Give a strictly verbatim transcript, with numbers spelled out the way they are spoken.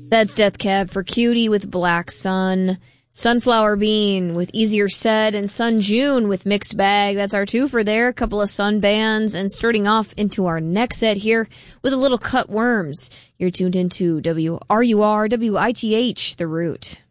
That's Death Cab for Cutie with Black Sun. Sunflower Bean with Easier Said, and Sun June with Mixed Bag. That's our two for there. A couple of Sun bands, and starting off into our next set here with a little Cut Worms. You're tuned into W R U R W I T H, The Root.